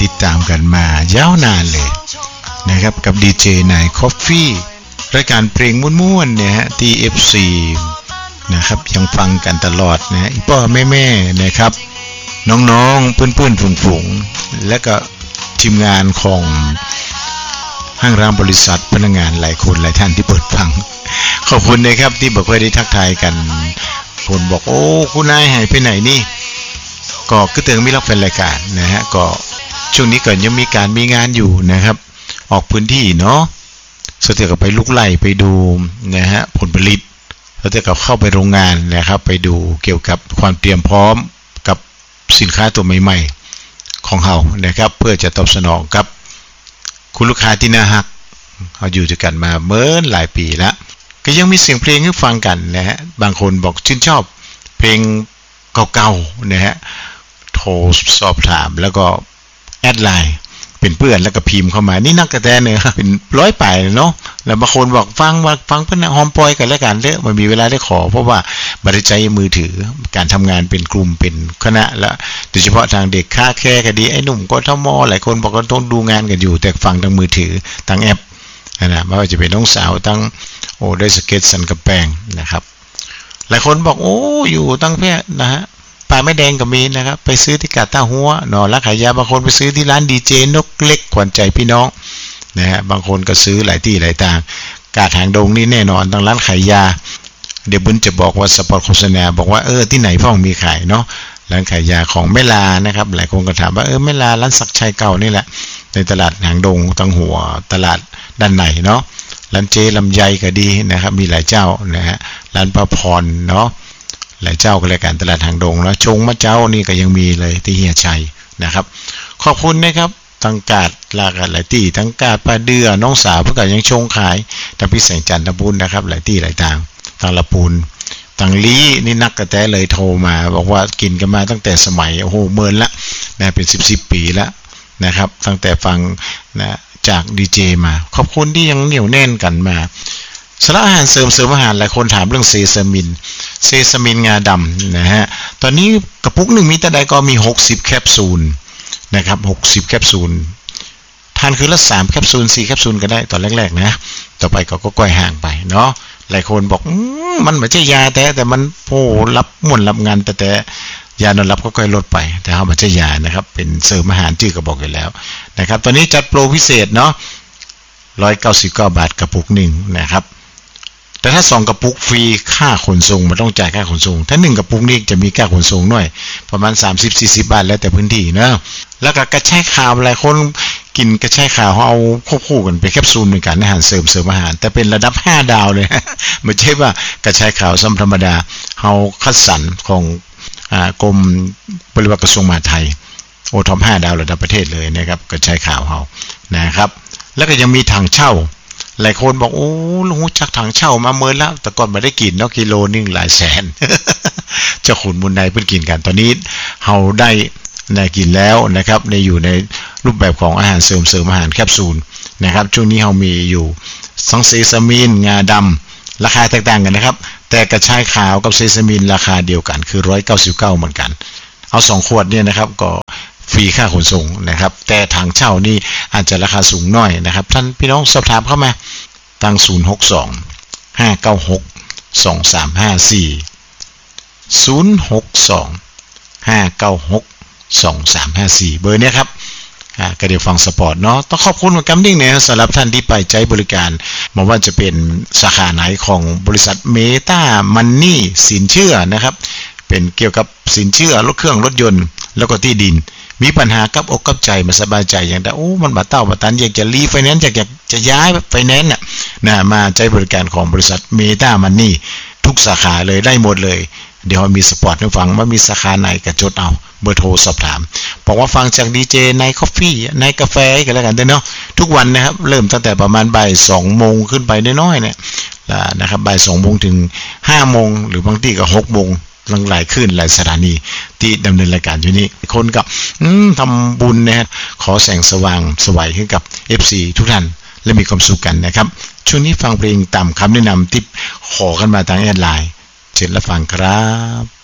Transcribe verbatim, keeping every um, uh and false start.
ติดตามกันมายาวนานเลยนะครับกับดีเจนายคอฟฟี่รายการเพลงม่วนๆเนี่ยฮะที่ เอฟ ซี นะครับยังฟังกันตลอดนะอีพ่อแม่ๆนะครับน้องๆเพื่อนๆฝูงๆและก็ทีมงานของห้างร้านบริษัทพนักงานหลายคนหลายท่านที่เปิดฟังขอบคุณนะครับที่บอกว่าได้ทักทายกันคนบอกโอ้คุณนายหายไปไหนนี่ก็คือเตือนมีรับแฟนรายการนะฮะก็ช่วงนี้ก่อนยังมีการมีงานอยู่นะครับออกพื้นที่เนาะสุดท้ายก็ไปลุกไล่ไปดูนะฮะผลผลิตสุดท้ายก็เข้าไปโรงงานนะครับไปดูเกี่ยวกับความเตรียมพร้อมกับสินค้าตัวใหม่ๆของเรานะครับเพื่อจะตอบสนองกับคุณลูกค้าที่น่ารักเขาอยู่ด้วยกันมาเมื่อหลายปีแล้วก็ยังมีเสียงเพลงให้ฟังกันนะฮะบางคนบอกชื่นชอบเพลงเก่าๆนะฮะโทรสอบถามแล้วก็แอดไลน์เป็นเพื่อนแล้วก็พิมพ์เข้ามานี่นักกระแตเนี่ยเป็นร้อยป่ายเนาะแล้วบางคนบอกฟังว่าฟังเพื่อนหอมปอยกันแล้วกันเด้อมันมีเวลาได้ขอเพราะว่าบริใจมือถือการทำงานเป็นกลุ่มเป็นคณะและโดยเฉพาะทางเด็กค่าแค่ก็ดีไอ้หนุ่มก็ทมหลายคนบอกว่าต้องดูงานกันอยู่แต่ฟังทางมือถือทางแอปนะไม่ว่าจะเป็นน้องสาวตั้งโอ้ได้สเก็ตสันกระแปงนะครับหลายคนบอกโอ้อยู่ตั้งแพร่นะฮะปลาไม่แดงก็มีนะครับไปซื้อที่กาดต้าหัวหนอรักขายยาบางคนไปซื้อที่ร้านดีเจนกเล็กขวัญใจพี่น้องนะฮะบางคนก็ซื้อหลายที่หลายต่างกาดหางดงนี่แน่นอนทางร้านขายยาเดี๋ยวบุญจะบอกว่าสปอตโฆษณาบอกว่าเออที่ไหนพ่อมีขายเนาะร้านขายยาของแม่ลานะครับหลายคนก็ถามว่าเออแม่ลาร้านศักชัยเก่านี่แหละในตลาดหางดงทางหัวตลาดด้านในเนาะร้านเจลำไยก็ดีนะครับมีหลายเจ้านะฮะร้านประพรเนาะหลายเจ้าก็รายการตลาดหางดงแล้วชงมะเจ้านี่ก็ยังมีเลยที่เฮียชัยนะครับขอบคุณนะครับทั้งกาดหลากหลายที่ทั้งกาดปลาเดือน้องสาวเพื่อก็ยังชงขายทั้งพี่แสงจันทบุญนะครับหลายที่หลายทางทางละปูนทางลี้นี่นักกระแตเลยโทรมาบอกว่ากินกันมาตั้งแต่สมัยโอ้โหเมินละนะเป็นสิบสิบปีแล้วนะครับตั้งแต่ฟังนะจากดีเจมาขอบคุณที่ยังเหนียวแน่นกันมาสารอาหารเสริมเสริมอาหารหลายคนถามเรื่องเซซามินเซซามินงาดำนะฮะตอนนี้กระปุกหนึ่งมีแต่ใดก็มีหกสิบแคปซูลนะครับหกสิบแคปซูลทานคือละสามแคปซูลสี่แคปซูลก็ได้ตอนแรกๆนะต่อไปก็ก้อยห่างไปเนาะหลายคนบอกมันไม่ใช่ยาแต่แต่มันโอ้รับม่วนรับงานแต่แต่ยานอนรับก็ค่อยลดไปแต่เขาไม่ใช่ยานะครับเป็นเสริมอาหารชื่อก็บอกอยู่แล้วนะครับตอนนี้จัดโปรพิเศษเนาะหนึ่งร้อยเก้าสิบเก้าบาทกระปุกหนึ่งนะครับแต่ถ้าสองกระปุกฟรีค่าขนส่งมันต้องจ่ายค่าขนส่งถ้าหนึ่งกระปุกนี่จะมีค่าขนส่งหน่อยประมาณ สามสิบถึงสี่สิบ บาทแล้วแต่พื้นที่นะแล้วก็กระชายขาวหลายคนกินกระชายขาวเขาเอาควบคู่กันไปแคปซูลในการอาหารเสริมเสริมอาหารแต่เป็นระดับห้าดาวเลยไม่ใช่ว่ากระชายขาวซ้ำธรรมดาเขาคัดสรรของกรมบริวารกระทรวงมหาดไทยโอท็อปห้าดาวระดับประเทศเลยนะครับกระชายขาวเขานะครับแล้วก็ยังมีถังเช่าหลายคนบอกโอ้ลุงจักถังเช่ามาเมินแล้วแต่ก่อนไม่ได้กินเนาะกิโลนึงหลายแสน เจ้าขุนมุนใดเพิ่งกินกันตอนนี้เราได้ได้กินแล้วนะครับในอยู่ในรูปแบบของอาหารเสริมเสริมอาหารแคปซูลนะครับช่วงนี้เรามีอยู่ซังเซซามินงาดำราคาแตกต่างกันนะครับแต่กระชายขาวกับเซซามินราคาเดียวกันคือหนึ่งร้อยเก้าสิบเก้าเหมือนกันเอาสองขวดเนี่ยนะครับก็ฟรีค่าขนส่งนะครับแต่ถังเช่านี่อาจจะราคาสูงหน่อยนะครับท่านพี่น้องสอบถามเข้ามาตั้งศูนย์ หก สอง ห้า เก้า หก สอง สาม ห้า สี่ ศูนย์ หก สอง ห้า เก้า หก สอง สาม ห้า สี่เบอร์เนี้ยครับอ่าก็เดี๋ยวฟังสปอร์ตเนาะต้องขอบคุณเหมือนกันดิ้งเนี่ยสำหรับท่านที่ไปใช้บริการไม่ว่าจะเป็นสาขาไหนของบริษัทเมตามันนี่สินเชื่อนะครับเป็นเกี่ยวกับสินเชื่อรถเครื่องรถยนต์แล้วก็ที่ดินมีปัญหากับอกกับใจมาสบายใจอย่างแต่โอ้มันบาเต้าบาตันอยากจะรีไฟแนนซ์อยากจะจะย้ายไฟแนนซ์น่ะนะมาใช้บริการของบริษัทเมตามันนี่ทุกสาขาเลยได้หมดเลยเดี๋ยวมีสปอร์ตให้ฟังว่ามีสาขาไหนก็จดเอาเบอร์โทรสอบถามบอกว่าฟังจากดีเจในคอฟฟี่ในกาแฟกันแล้วกันเนาะทุกวันนะครับเริ่มตั้งแต่ประมาณบ่ายสองโมงขึ้นไปน้อยๆเนี่ยนะครับบ่ายสองโมงถึงห้าโมงหรือบางทีก็หกโมงหลังหลายขึ้นหลายสถานีที่ดำเนินรายการอยู่นี้คนกับทำบุญนะฮะขอแสงสว่างสวัยให้กับ เอฟ ซี ทุกท่านและมีความสุขกันนะครับช่วงนี้ฟังเพลงตามคำแนะนำที่ขอกันมาทางแอดไลน์เชิญรับฟังครับ